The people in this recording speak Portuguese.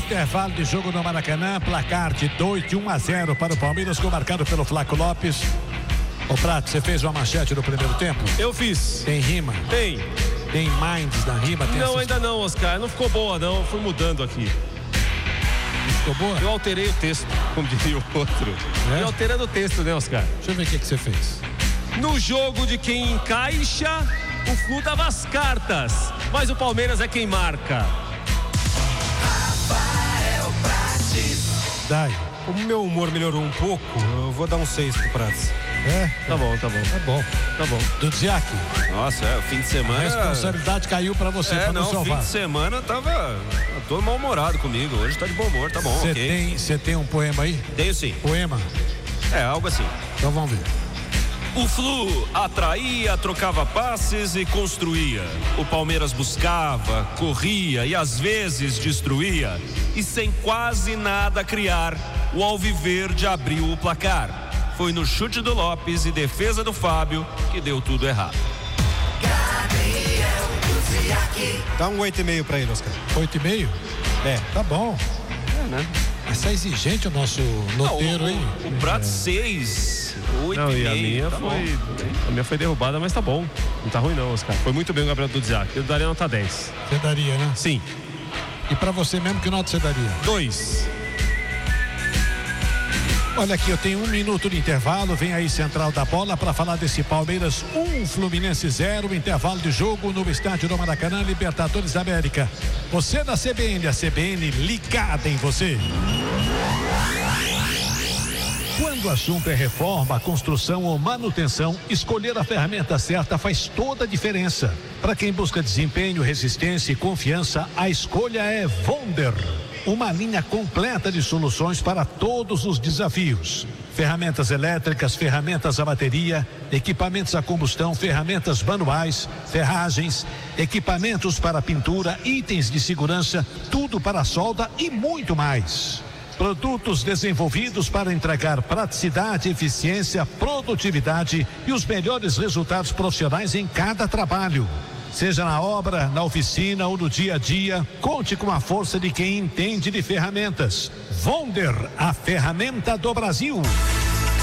intervalo de jogo no Maracanã, placar de 1-0 para o Palmeiras, gol marcado pelo Flaco Lopes. Ô Prato, você fez uma manchete no primeiro tempo? Eu fiz. Tem rima? Tem minds na rima? Não, ainda não, Oscar. Não ficou boa, não. Fui mudando aqui. Ficou boa? Eu alterei o texto, como diria o outro. E alterando o texto, né, Oscar? Deixa eu ver o que você fez. No jogo de quem encaixa, o Flu dava as cartas, mas o Palmeiras é quem marca. Rafael Prates. Dai. Como meu humor melhorou um pouco, eu vou dar um 6 pro Prates. Tá bom. Dudziak. Nossa, o fim de semana... A responsabilidade caiu pra você, pra nos salvar. fim de semana tava todo mal-humorado comigo. Hoje tá de bom humor, tá bom, ok. Você tem um poema aí? Tenho sim. Poema? Algo assim. Então vamos ver. O Flu atraía, trocava passes e construía. O Palmeiras buscava, corria e às vezes destruía. E sem quase nada criar, o Alviverde abriu o placar. Foi no chute do Lopes e defesa do Fábio que deu tudo errado. Gabriel Duziak. Dá um 8,5 pra ele, Oscar. 8,5? Tá bom. Né? Mas tá exigente o nosso loteiro, hein? O Prato 6, 8,5. Não, e a minha foi derrubada, mas tá bom. Não tá ruim não, Oscar. Foi muito bem o Gabriel Dudziak. Eu daria nota 10. Você daria, né? Sim. E pra você mesmo, que nota você daria? 2. Olha aqui, eu tenho 1 minuto de intervalo. Vem aí Central da Bola para falar desse Palmeiras 1, Fluminense 0, intervalo de jogo no estádio do Maracanã, Libertadores da América. Você da CBN, a CBN ligada em você. Quando o assunto é reforma, construção ou manutenção, escolher a ferramenta certa faz toda a diferença. Para quem busca desempenho, resistência e confiança, a escolha é Wonder. Uma linha completa de soluções para todos os desafios. Ferramentas elétricas, ferramentas a bateria, equipamentos a combustão, ferramentas manuais, ferragens, equipamentos para pintura, itens de segurança, tudo para solda e muito mais. Produtos desenvolvidos para entregar praticidade, eficiência, produtividade e os melhores resultados profissionais em cada trabalho. Seja na obra, na oficina ou no dia a dia, conte com a força de quem entende de ferramentas. Wonder, a ferramenta do Brasil.